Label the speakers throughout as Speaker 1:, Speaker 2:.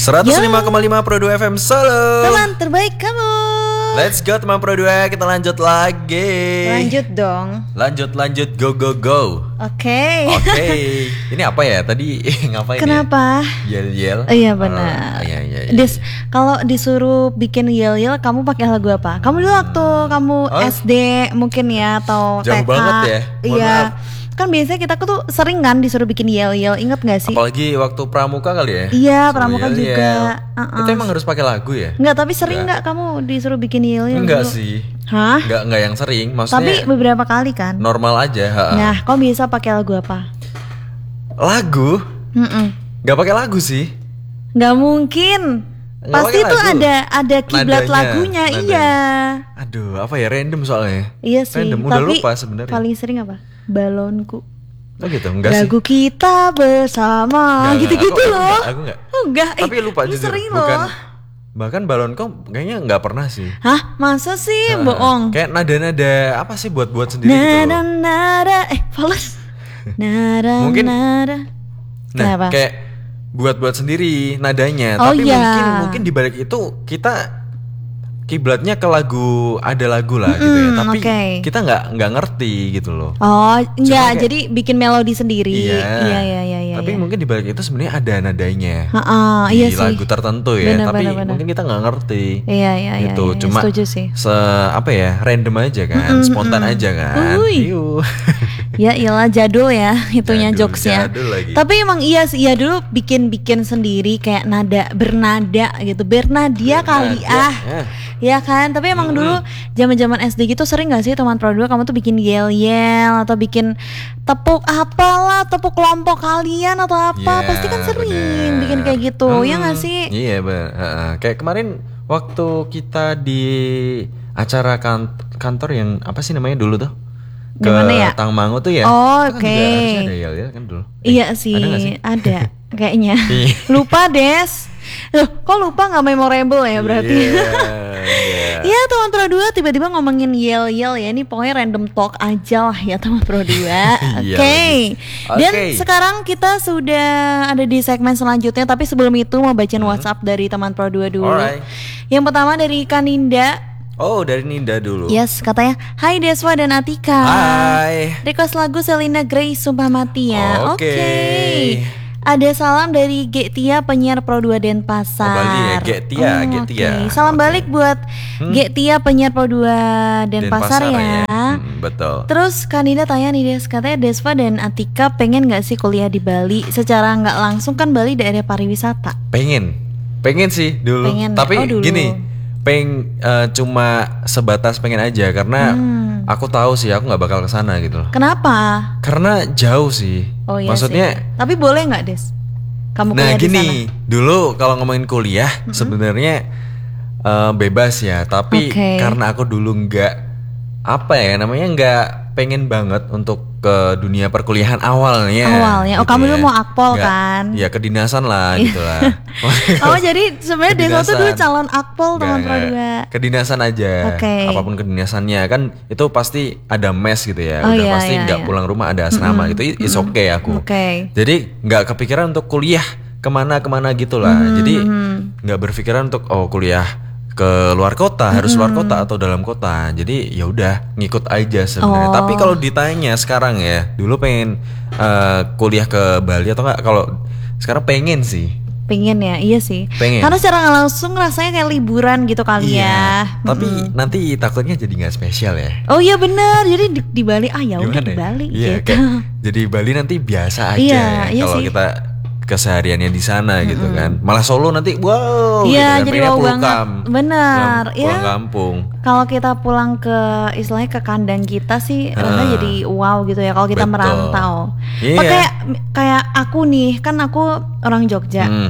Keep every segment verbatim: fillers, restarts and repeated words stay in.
Speaker 1: seratus lima koma lima Pro dua F M Solo.
Speaker 2: Teman terbaik kamu.
Speaker 1: Let's go teman Pro dua, kita lanjut lagi.
Speaker 2: Lanjut dong.
Speaker 1: Lanjut lanjut go go go.
Speaker 2: Oke.
Speaker 1: Okay. Oke. Okay. Ini apa ya tadi ngapain?
Speaker 2: Kenapa?
Speaker 1: Ya? Yel yel.
Speaker 2: Oh, iya benar.
Speaker 1: Oh, iya, iya, iya.
Speaker 2: Des, kalau disuruh bikin yel yel, kamu pakai lagu apa? Kamu dulu waktu kamu
Speaker 1: oh.
Speaker 2: S D mungkin ya atau
Speaker 1: Jauh
Speaker 2: T K.
Speaker 1: banget ya. Mohon
Speaker 2: iya.
Speaker 1: maaf.
Speaker 2: Kan biasanya kita tuh sering kan disuruh bikin yel-yel, inget gak sih?
Speaker 1: Apalagi waktu pramuka kali ya?
Speaker 2: Iya,
Speaker 1: so,
Speaker 2: pramuka
Speaker 1: yel-yel.
Speaker 2: juga. Uh-uh.
Speaker 1: Itu emang harus pakai lagu ya?
Speaker 2: Enggak, tapi sering nggak kamu disuruh bikin yel-yel?
Speaker 1: Enggak
Speaker 2: dulu?
Speaker 1: sih.
Speaker 2: Hah?
Speaker 1: Enggak enggak yang sering, maksudnya.
Speaker 2: Tapi beberapa kali kan?
Speaker 1: Normal aja. Ha-ha.
Speaker 2: Nah, kamu biasa pakai lagu apa?
Speaker 1: Lagu?
Speaker 2: Mm-mm.
Speaker 1: Enggak pakai lagu sih.
Speaker 2: Nggak mungkin.
Speaker 1: Nggak
Speaker 2: Pasti
Speaker 1: pakai
Speaker 2: tuh
Speaker 1: lagu.
Speaker 2: ada ada kiblat
Speaker 1: Nadanya,
Speaker 2: lagunya,
Speaker 1: nadanya.
Speaker 2: iya.
Speaker 1: Aduh, apa ya, random soalnya.
Speaker 2: Iya sih.
Speaker 1: Random, udah
Speaker 2: Tapi
Speaker 1: lupa sebenarnya.
Speaker 2: paling sering apa? Balonku.
Speaker 1: Oh gitu, enggak sih.
Speaker 2: Lagu kita bersama,
Speaker 1: Enggak,
Speaker 2: gitu-gitu
Speaker 1: aku- aku
Speaker 2: loh.
Speaker 1: enggak, aku enggak.
Speaker 2: Oh, enggak.
Speaker 1: Tapi
Speaker 2: eh,
Speaker 1: lupa
Speaker 2: lu
Speaker 1: jujur.
Speaker 2: sering
Speaker 1: Bukan.
Speaker 2: loh.
Speaker 1: Bahkan balonku kayaknya enggak pernah sih.
Speaker 2: Hah? Masa sih?
Speaker 1: Nah,
Speaker 2: Bohong.
Speaker 1: Kayak nada-nada apa sih buat-buat sendiri gitu
Speaker 2: Nada
Speaker 1: loh.
Speaker 2: nada eh fals. Nada
Speaker 1: Mungkin-
Speaker 2: nada.
Speaker 1: Nah,
Speaker 2: Kenapa?
Speaker 1: kayak buat-buat sendiri nadanya,
Speaker 2: Oh,
Speaker 1: tapi
Speaker 2: iya.
Speaker 1: mungkin mungkin di balik itu kita kiblatnya ke lagu, ada lagu lah gitu ya.
Speaker 2: Mm-mm,
Speaker 1: Tapi
Speaker 2: okay.
Speaker 1: kita nggak nggak ngerti gitu loh.
Speaker 2: Oh, enggak,
Speaker 1: kayak-
Speaker 2: jadi bikin melodi sendiri.
Speaker 1: Iya.
Speaker 2: Iya, iya, iya, iya.
Speaker 1: Tapi
Speaker 2: iya.
Speaker 1: mungkin di balik itu sebenarnya ada nadanya.
Speaker 2: Ha-ha,
Speaker 1: di
Speaker 2: iya sih.
Speaker 1: lagu tertentu ya,
Speaker 2: Benar,
Speaker 1: tapi
Speaker 2: benar, benar.
Speaker 1: mungkin kita nggak ngerti.
Speaker 2: Iya, iya, iya.
Speaker 1: Gitu,
Speaker 2: iya,
Speaker 1: cuma
Speaker 2: setuju sih.
Speaker 1: se apa ya, random aja kan,
Speaker 2: Mm-mm,
Speaker 1: spontan
Speaker 2: mm-mm.
Speaker 1: aja kan.
Speaker 2: Uy.
Speaker 1: Iu.
Speaker 2: Ya iyalah jadul ya itunya
Speaker 1: Jadul,
Speaker 2: jokesnya.
Speaker 1: jadul lagi.
Speaker 2: Tapi emang iya sih, iya dulu bikin-bikin sendiri kayak nada bernada gitu. Bernadia kali
Speaker 1: Bernadia,
Speaker 2: ah.
Speaker 1: ya.
Speaker 2: Ya kan, tapi emang
Speaker 1: Hmm.
Speaker 2: dulu zaman-zaman S D gitu sering gak sih teman Pro dua kamu tuh bikin yel-yel atau bikin tepuk apalah, tepuk kelompok kalian atau apa?
Speaker 1: Iya,
Speaker 2: Pasti kan sering
Speaker 1: bener.
Speaker 2: bikin kayak gitu. Ya
Speaker 1: Hmm,
Speaker 2: gak sih?
Speaker 1: Iya, bener. Heeh. Kayak kemarin waktu kita di acara kan- kantor yang apa sih namanya dulu tuh?
Speaker 2: Di mana ya?
Speaker 1: Tangmangu tuh ya.
Speaker 2: Oh,
Speaker 1: Itu kan
Speaker 2: oke.
Speaker 1: juga harusnya ada yel-yel kan dulu. Eh,
Speaker 2: Iya sih,
Speaker 1: Ada nggak sih?
Speaker 2: ada kayaknya.
Speaker 1: Iya.
Speaker 2: Lupa Des. Loh, kok lupa nggak memorable ya berarti?
Speaker 1: Iya, iya.
Speaker 2: Ya teman Pro dua tiba-tiba ngomongin yel-yel ya. Ini pokoknya random talk aja lah ya teman Pro dua. Oke.
Speaker 1: Iya lagi.
Speaker 2: Dan
Speaker 1: Oke.
Speaker 2: sekarang kita sudah ada di segmen selanjutnya. Tapi sebelum itu mau bacain
Speaker 1: Hmm.
Speaker 2: WhatsApp dari teman Pro dua dulu.
Speaker 1: Alright.
Speaker 2: Yang pertama dari Kaninda.
Speaker 1: Oh, dari Ninda dulu.
Speaker 2: Yes, katanya Hai Deswa dan Atika.
Speaker 1: Hai.
Speaker 2: Request lagu Selena Grace Sumpah Mati ya.
Speaker 1: Oke.
Speaker 2: Ada salam dari Getia penyiar Pro dua Denpasar.
Speaker 1: Oh, Bali ya, Getia,
Speaker 2: Oh,
Speaker 1: Getia.
Speaker 2: oke. Salam
Speaker 1: Oke.
Speaker 2: balik buat
Speaker 1: Hmm.
Speaker 2: Getia penyiar Pro dua Denpasar, ya.
Speaker 1: Hmm, betul.
Speaker 2: Terus Kanida tanya nih Des, katanya Desva dan Atika pengen gak sih kuliah di Bali? Secara nggak langsung kan Bali daerah pariwisata.
Speaker 1: Pengen, pengen sih dulu.
Speaker 2: Pengen.
Speaker 1: Tapi
Speaker 2: Oh, dulu.
Speaker 1: gini, peng eh, cuma sebatas pengen aja karena
Speaker 2: Hmm.
Speaker 1: aku tahu sih aku nggak bakal kesana gitu loh.
Speaker 2: Kenapa?
Speaker 1: Karena jauh sih.
Speaker 2: Oh iya
Speaker 1: Maksudnya,
Speaker 2: sih. Tapi boleh nggak Des? Kamu
Speaker 1: nah
Speaker 2: kuliah di sana?
Speaker 1: gini, dulu kalau ngomongin kuliah sebenarnya eh, bebas ya. Tapi
Speaker 2: Oke.
Speaker 1: karena aku dulu nggak apa ya namanya nggak pengen banget untuk ke dunia perkuliahan awalnya.
Speaker 2: Awalnya. Oh, kamu
Speaker 1: ya.
Speaker 2: dulu mau akpol
Speaker 1: Nggak-
Speaker 2: kan?
Speaker 1: Ya kedinasan lah gitu lah.
Speaker 2: Oh jadi sebenarnya Desva tuh dulu
Speaker 1: Kedinasan.
Speaker 2: calon akpol teman
Speaker 1: Nggak,
Speaker 2: Pro
Speaker 1: nggak.
Speaker 2: dua.
Speaker 1: Kedinasan aja.
Speaker 2: Oke.
Speaker 1: Apapun kedinasannya kan itu pasti ada mes gitu ya.
Speaker 2: Oh,
Speaker 1: Udah
Speaker 2: iya,
Speaker 1: pasti
Speaker 2: iya,
Speaker 1: nggak
Speaker 2: iya.
Speaker 1: pulang rumah ada asrama gitu. It's okay aku.
Speaker 2: Oke.
Speaker 1: Jadi nggak kepikiran untuk kuliah kemana-kemana gitulah. Jadi nggak berpikiran untuk oh kuliah ke luar kota harus luar kota atau dalam kota. Jadi ya udah ngikut aja sebenarnya.
Speaker 2: Oh.
Speaker 1: Tapi kalau ditanya sekarang ya, dulu pengen eh, kuliah ke Bali atau enggak? Kalau sekarang pengen sih.
Speaker 2: Pengen ya, iya sih.
Speaker 1: Pengen.
Speaker 2: Karena secara nggak langsung rasanya kayak liburan gitu kali ya.
Speaker 1: Tapi nanti takutnya jadi nggak spesial ya.
Speaker 2: Oh iya benar, jadi di, di Bali ah ya udah
Speaker 1: Gimana
Speaker 2: di
Speaker 1: ya?
Speaker 2: Bali
Speaker 1: Iya,
Speaker 2: gitu.
Speaker 1: kayak jadi Bali nanti biasa aja
Speaker 2: Iya,
Speaker 1: ya.
Speaker 2: iya
Speaker 1: Kalau
Speaker 2: sih.
Speaker 1: kita kesehariannya di sana gitu kan. Malah Solo nanti wow
Speaker 2: Iya,
Speaker 1: gitu kan.
Speaker 2: jadi
Speaker 1: Pengennya
Speaker 2: wow
Speaker 1: pulang
Speaker 2: banget.
Speaker 1: kam-
Speaker 2: Benar,
Speaker 1: pulang,
Speaker 2: ya.
Speaker 1: pulang kampung.
Speaker 2: Kalau kita pulang ke istilahnya ke kandang kita sih rasanya
Speaker 1: Ah.
Speaker 2: jadi wow gitu ya kalau kita
Speaker 1: Betul.
Speaker 2: merantau.
Speaker 1: Iya.
Speaker 2: Oh, kayak kayak aku nih, kan aku orang Jogja.
Speaker 1: Hmm.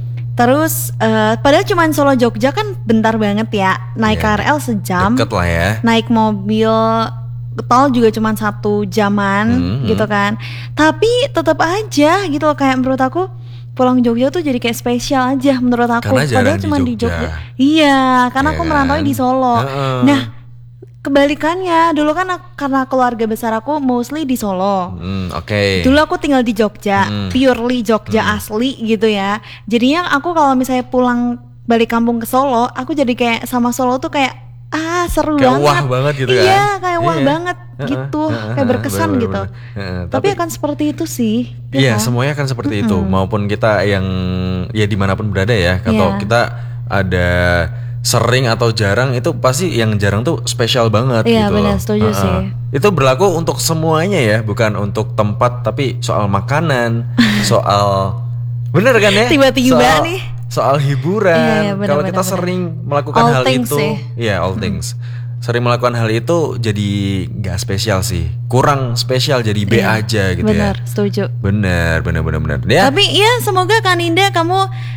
Speaker 2: Terus eh, padahal cuma Solo Jogja kan bentar banget ya. Naik
Speaker 1: Iya.
Speaker 2: K R L sejam.
Speaker 1: Deket lah ya.
Speaker 2: Naik mobil tol juga cuma satu jaman
Speaker 1: Hmm,
Speaker 2: gitu kan. Tapi tetap aja gitu loh, kayak menurut aku pulang Jogja tuh jadi kayak spesial aja menurut aku.
Speaker 1: Karena jarang
Speaker 2: Padahal
Speaker 1: di
Speaker 2: cuma di
Speaker 1: Jogja.
Speaker 2: Jogja. Iya, karena
Speaker 1: Iya
Speaker 2: aku
Speaker 1: kan?
Speaker 2: merantau di Solo.
Speaker 1: Heeh.
Speaker 2: Nah, kebalikannya. Dulu kan aku, karena keluarga besar aku mostly di Solo.
Speaker 1: Hmm, oke.
Speaker 2: Dulu aku tinggal di Jogja,
Speaker 1: Hmm.
Speaker 2: purely Jogja
Speaker 1: Hmm.
Speaker 2: asli gitu ya. Jadinya aku kalau misalnya pulang balik kampung ke Solo, aku jadi kayak sama Solo tuh kayak ah seru
Speaker 1: Kayak
Speaker 2: banget.
Speaker 1: wah banget gitu kan.
Speaker 2: Iya, kayak wah
Speaker 1: Iya.
Speaker 2: banget
Speaker 1: Heeh,
Speaker 2: gitu,
Speaker 1: heeh,
Speaker 2: kayak
Speaker 1: heeh,
Speaker 2: berkesan
Speaker 1: bener,
Speaker 2: gitu.
Speaker 1: bener, bener. Heeh,
Speaker 2: Tapi akan seperti itu sih. ya
Speaker 1: Iya,
Speaker 2: kan?
Speaker 1: semuanya kan seperti itu. Maupun kita yang ya dimanapun berada ya, atau
Speaker 2: Iya.
Speaker 1: kita ada sering atau jarang, itu pasti yang jarang tuh spesial banget
Speaker 2: Iya,
Speaker 1: gitu
Speaker 2: benar,
Speaker 1: loh.
Speaker 2: setuju
Speaker 1: Heeh.
Speaker 2: sih.
Speaker 1: Itu berlaku untuk semuanya ya, bukan untuk tempat, tapi soal makanan, soal bener kan ya?
Speaker 2: Tiba-tiba
Speaker 1: Soal-
Speaker 2: nih.
Speaker 1: Soal hiburan.
Speaker 2: Iya, iya, benar,
Speaker 1: Kalau kita
Speaker 2: benar, benar.
Speaker 1: sering melakukan
Speaker 2: All
Speaker 1: hal
Speaker 2: things
Speaker 1: itu,
Speaker 2: sih.
Speaker 1: iya all things. Sering melakukan hal itu jadi nggak spesial sih, kurang spesial, jadi B
Speaker 2: Iya,
Speaker 1: aja gitu
Speaker 2: benar,
Speaker 1: ya.
Speaker 2: setuju.
Speaker 1: Bener, bener, bener, bener. Ya,
Speaker 2: Tapi ya semoga Kaninda kamu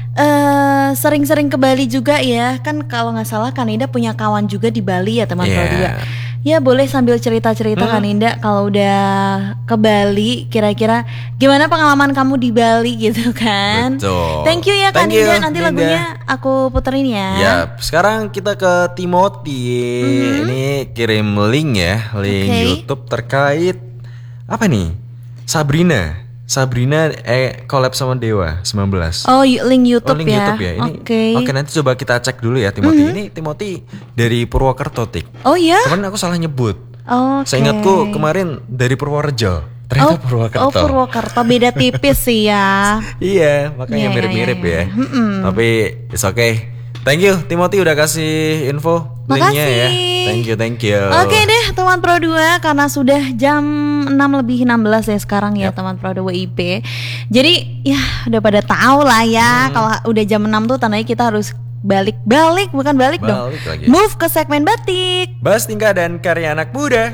Speaker 2: eh, sering-sering ke Bali juga ya. Kan kalau nggak salah Kaninda punya kawan juga di Bali ya teman
Speaker 1: Iya.
Speaker 2: Pro dua. Ya boleh sambil cerita-cerita
Speaker 1: Hmm.
Speaker 2: Kaninda kalau udah ke Bali, kira-kira gimana pengalaman kamu di Bali gitu kan.
Speaker 1: Betul.
Speaker 2: Thank you ya
Speaker 1: Thank
Speaker 2: Kaninda,
Speaker 1: you,
Speaker 2: nanti
Speaker 1: Ninda.
Speaker 2: lagunya aku puterin ya.
Speaker 1: ya, sekarang kita ke Timothy. Ini kirim link ya, link
Speaker 2: Oke.
Speaker 1: YouTube terkait apa nih? Sabrina. Sabrina eh collab sama Dewa sembilan belas.
Speaker 2: Oh, y- link YouTube
Speaker 1: Oh, link
Speaker 2: ya.
Speaker 1: YouTube ya. Ini
Speaker 2: Oke.
Speaker 1: oke, nanti coba kita cek dulu ya Timothy. Ini Timothy dari Purwokerto, Tik.
Speaker 2: Oh ya?
Speaker 1: Kemarin aku salah nyebut.
Speaker 2: Oke.
Speaker 1: Seingatku kemarin dari Purworejo. Ternyata
Speaker 2: Oh,
Speaker 1: Purwokerto.
Speaker 2: oh Purwokerto beda tipis sih ya.
Speaker 1: Iya, makanya
Speaker 2: Iya, iya,
Speaker 1: mirip-mirip
Speaker 2: iya, iya.
Speaker 1: ya. Tapi it's okay. Thank you Timothy udah kasih info linknya ya.
Speaker 2: Makasih.
Speaker 1: Thank you, thank you.
Speaker 2: Oke deh teman Pro dua, karena sudah jam enam lebih enam belas ya sekarang ya
Speaker 1: Yap.
Speaker 2: teman Pro dua W I P. Jadi ya udah pada tahu lah ya, kalau udah jam enam tuh tandanya kita harus balik-balik, bukan balik, dong.
Speaker 1: Balik lagi.
Speaker 2: Move ke segmen batik.
Speaker 1: Bahas tingkah dan karya anak muda.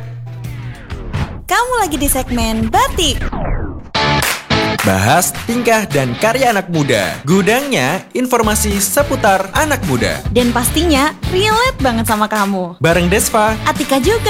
Speaker 2: Kamu lagi di segmen batik.
Speaker 1: Bahas tingkah dan karya anak muda. Gudangnya informasi seputar anak muda.
Speaker 2: Dan pastinya relate banget sama kamu.
Speaker 1: Bareng Desva.
Speaker 2: Atika juga.